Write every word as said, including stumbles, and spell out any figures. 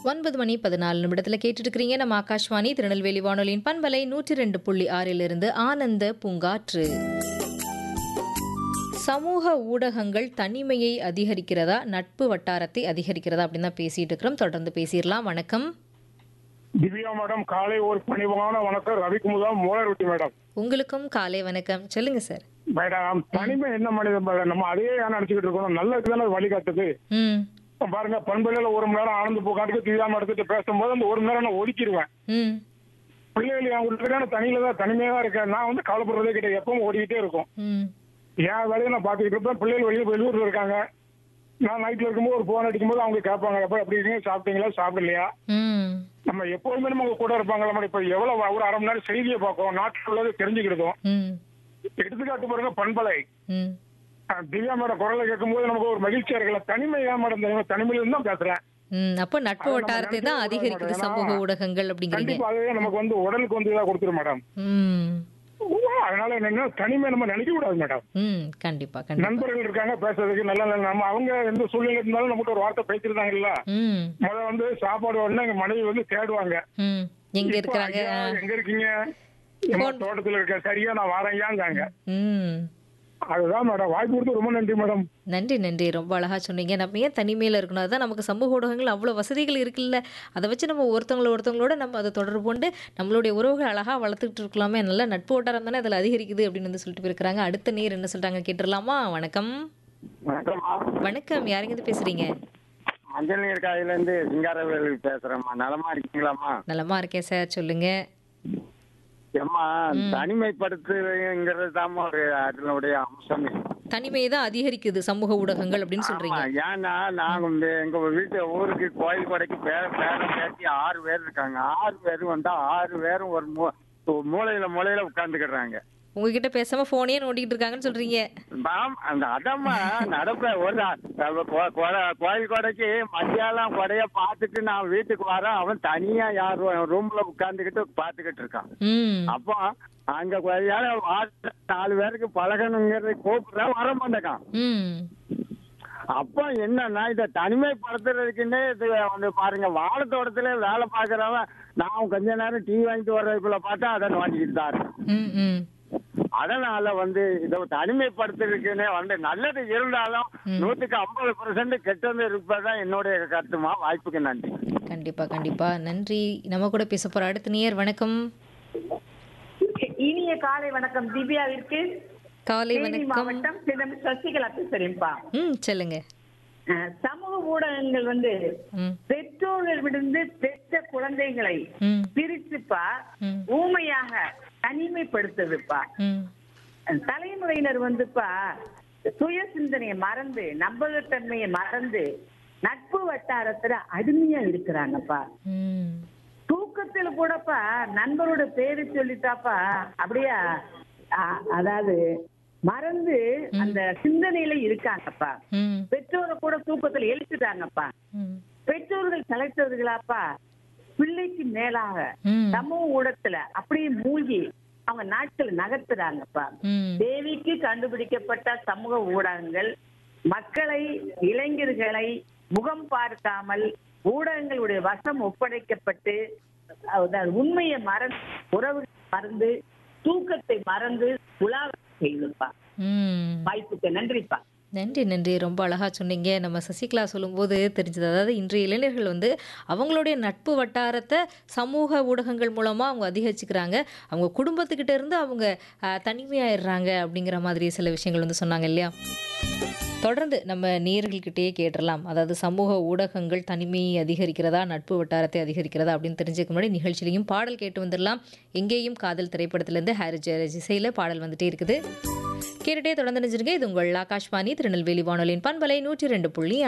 ஒன்பது மணி பதினாலு நிமிடத்தில் கேட்டுட்டு இருக்கிறீங்க நம்ம ஆகாஷ்வாணி திருநெல்வேலி வானொலியின் பண்பலை நூற்றி ரெண்டு புள்ளி ஆறிலிருந்து ஆனந்த பூங்காற்று. சமூக ஊடகங்கள் தனிமையை அதிகரிக்கிறதா நட்பு வட்டாரத்தை அதிகரிக்கிறதா அப்படின்னு தான் பேசிட்டு இருக்கிறோம். தொடர்ந்து பேசிடலாம். வணக்கம் திவ்யா மேடம், காலை ஒரு பணிவான வணக்கம். ரவிக்குமுதா மூலருட்டி மேடம். உங்களுக்கும் காலை வணக்கம். சொல்லுங்க சார். மேடம், தனிமை என்ன மனிதன் மேடம், நம்ம அதே ஏன் நினைச்சுக்கிட்டு இருக்கோம்? நல்லதுக்கு தானே வழிகாட்டுது. ம் இப்ப பாருங்க, பண்புல ஒரு மணி நேரம் ஆனந்த பூக்காட்டுக்கு திவ்யா மேடத்துட்டு பேசும்போது அந்த ஒரு மணி நேரம் நான் ஒதுக்கிடுவேன். ம் பிள்ளைகள் அவங்களுக்கு தனியில தான் தனிமையா தான் இருக்கேன். நான் வந்து கவலைப்படுறதே கிடையாது, எப்பவும் ஓடிக்கிட்டே இருக்கும். ம் என் வேலையை நான் பாத்துக்கிட்டு இருப்பேன். பிள்ளைகள் வெளியே வெளியூர்ல இருக்காங்க. நான் நைட்ல இருக்கும்போது ஒரு போன் அடிக்கும் போது அவங்க கேட்பாங்க, எப்ப எப்படி இருக்கீங்க, சாப்பிட்டீங்களா சாப்பிடலையா. ம் நம்ம எப்போதுமே நம்ம உங்க கூட இருப்பாங்க. நம்ம இப்ப எவ்வளவு ஒரு அரை மணி நேரம் செய்தியை பார்க்கும், நாட்டில் உள்ளது தெரிஞ்சுக்கிட்டோம். ம் எடுத்துக்காட்டு பாருங்க, பண்பலை ம் அஹ் திவ்யா மேடம் குரலை கேட்கும் போது நமக்கு ஒரு மகிழ்ச்சியா இருக்கல. தனிமை ஏன் மேடம் தெரியுமா? தனிமையில இருந்து தான் பேசுறேன். ம் அப்போ நட்பு அது நம்ம வட்டாரத்தை தான் நினைக்கவே அதிகரிக்குது கூடாது. சமூக ஏன்னா, ஊடகங்கள் அப்படிங்கிறீங்க. கண்டிப்பா அதுவே நமக்கு வந்து உடலுக்கு வந்து இதா கொடுத்துரும் மேடம். ம் அதனால என்னன்னா, தனிமை நம்ம நினைக்க கூடாது மேடம். ம் கண்டிப்பா கண்டிப்பா. நண்பர்கள் இருக்காங்க பேசுறதுக்கு, நல்ல நல்ல நம்ம அவங்க எந்த சூழ்நிலை இருந்தாலும் நம்மகிட்ட ஒரு வார்த்தை பேசிருந்தாங்கல்ல. ம் முத வந்து சாப்பாடு உடனே எங்க மனைவி வந்து தேடுவாங்க. ம் எங்க இப்ப, இருக்கிறாங்க? ஐயா, எங்க இருக்கீங்க? எம்மா, தோட்டத்துல இருக்க. சரியா, நான் வாரையாங்காங்க. ம் அதுதான் மேடம். வாய்ப்பு கொடுத்து ரொம்ப நன்றி மேடம். நன்றி நன்றி. ரொம்ப அழகா சொன்னீங்க. நம்ம ஏன் தனிமையில் இருக்கணும்? அதுதான் நமக்கு சமூக ஊடகங்கள் அவ்வளோ வசதிகள் இருக்குல்ல. அதை வச்சு நம்ம ஒருத்தவங்கள ஒருத்தவங்களோட நம்ம அதை தொடர்பு கொண்டு நம்மளுடைய உறவுகள் அழகாக வளர்த்துக்கிட்டு இருக்கலாமே. நல்ல நட்பு வட்டாரம் தானே அதில் அதிகரிக்குது அப்படின்னு வந்து சொல்லிட்டு போயிருக்கிறாங்க. அடுத்த நேர் என்ன சொல்றாங்க கேட்டுடலாமா? வணக்கம். வணக்கம். யாருங்க பேசுறீங்க? மஞ்சள் நீர் காயில இருந்து சிங்காரவேலு பேசுறேம்மா. நலமா இருக்கீங்களாம்மா? நலமா இருக்கேன் சார். சொல்லுங்க. ஏம்மா, தனிமைப்படுத்துங்கிறது தான் ஒரு அதனுடைய அம்சமே. தனிமையை தான் அதிகரிக்குது சமூக ஊடகங்கள் அப்படின்னு ஆமா, சொல்றீங்க. ஏன்னா நாங்க இந்த எங்க வீட்டு ஊருக்கு கோயில் கொடைக்கு பேர பேரம் பேசி ஆறு பேர் இருக்காங்க. ஆறு பேரும் வந்தா ஆறு பேரும் ஒரு மூ ஒரு மூலையில மூலையில உட்கார்ந்துக்கிறாங்க. உங்ககிட்ட பேசாம போனே நோண்டிட்டு இருக்காங்கன்னு சொல்றீங்க. ஆம், அந்த அதம்மா நடப்ப ஒரு அஹ் கோ- கொடை- கோயில் கொடைக்கு மத்தியானம் கொடைய பார்த்துட்டு நான் வீட்டுக்கு வரேன். அவன் தனியா யார் ரூம்ல உட்கார்ந்துக்கிட்டு பார்த்துக்கிட்டு இருக்கான். ம் அப்போ அங்க கொய்யால வாசல்ல நாலு பேருக்கு பழகணுங்கிறது கூப்பிடுற வர மாட்டேக்கான். ம் அப்போ என்னன்னா, இதை தனிமைப்படுத்துறதுக்குன்னே இது வந்து பாருங்க, வாழைத்தோட்டத்துல வேலை பார்க்கறவன் நான் கொஞ்ச நேரம் டீ வாங்கிட்டு வர்றதுக்குள்ள பார்த்தா அதை நோண்டிக்கிட்டு தான் இருக்கேன். ம் ம் அதனால வந்து இதை தனிமைப்படுத்துறதுக்குன்னே வந்து நல்லது இருந்தாலும் நூத்துக்கு ஐம்பது பெர்சென்ட் கெட்டது இருப்பதுதான் என்னுடைய கருத்துமா. வாய்ப்புக்கு நன்றி. கண்டிப்பா கண்டிப்பா நன்றி. நம்ம கூட பேச போற அடுத்த நேயர். வணக்கம். இனிய காலை வணக்கம் திவ்யாவிற்கு. காலை தேனி வணக்கம். மாவட்டம் சிதம்பரம் சசிகலா பேசுறேன்ப்பா. ம் சொல்லுங்க. அஹ், சமூக ஊடகங்கள் வந்து ம் பெற்றோர்கள் விழுந்து பெற்ற குழந்தைகளை ம் பிரிச்சுப்பா ம் ஊமையாக தனிமைப்படுத்துதுப்பா. ம் தலைமுறையினர் வந்துப்பா சுய சிந்தனையை மறந்து நம்பகத்தன்மையை மறந்து நட்பு வட்டாரத்துல அடிமையா இருக்கிறாங்கப்பா. ம் தூக்கத்துல கூடப்பா நண்பரோட பேரு சொல்லிட்டாப்பா அப்படியே அ- அதாவது மறந்து அந்த சிந்தனையில இருக்காங்கப்பா. ம் பெற்றோரை கூட தூக்கத்துல எழுத்துட்டாங்கப்பா. ம் பெற்றோர்கள் தலைத்தவர்களாப்பா பிள்ளைக்கு மேலாக ம் சமூக ஊடகத்துல அப்படியே மூழ்கி அவங்க நாட்கள் நகர்த்துறாங்கப்பா. ம் தேவிக்கு கண்டுபிடிக்கப்பட்ட சமூக ஊடகங்கள் மக்களை இளைஞர்களை முகம் பார்க்காமல் ஊடகங்களுடைய வசம் ஒப்படைக்கப்பட்டு அதாவது உண்மையை மறந்து உறவு மறந்து தூக்கத்தை மறந்து உலாவ செய்துப்பா. ம் வாய்ப்புக்கு நன்றிப்பா. நன்றி நன்றி. ரொம்ப அழகா சொன்னீங்க. நம்ம சசிகலா சொல்லும்போது தெரிஞ்சது. அதாவது இன்றைய இளைஞர்கள் வந்து அவங்களுடைய நட்பு வட்டாரத்தை சமூக ஊடகங்கள் மூலமாக அவங்க அதிகரிச்சுக்கிறாங்க. அவங்க குடும்பத்துக்கிட்ட இருந்து அவங்க அஹ், தனிமையாயிடுறாங்க அப்படிங்கிற மாதிரி சில விஷயங்கள் வந்து சொன்னாங்க இல்லையா? தொடர்ந்து நம்ம நேயர்கள்கிட்டயே கேட்டுடலாம். அதாவது சமூக ஊடகங்கள் தனிமையை அதிகரிக்கிறதா நட்பு வட்டாரத்தை அதிகரிக்கிறதா அப்படின்னு தெரிஞ்சுக்க முன்னாடி நிகழ்ச்சியிலையும் பாடல் கேட்டு வந்துடலாம். எங்கேயும் காதல் திரைப்படத்திலேருந்து ஹாரி ஜெயராஜ் இசையில் பாடல் வந்துட்டே இருக்குது. கேட்டுட்டே தொடர்ந்து நினைச்சிருங்க. இது உங்கள் ஆகாஷ்வாணி திருநெல்வேலி வானொலியின் பண்பலை நூற்றி ரெண்டு புள்ளி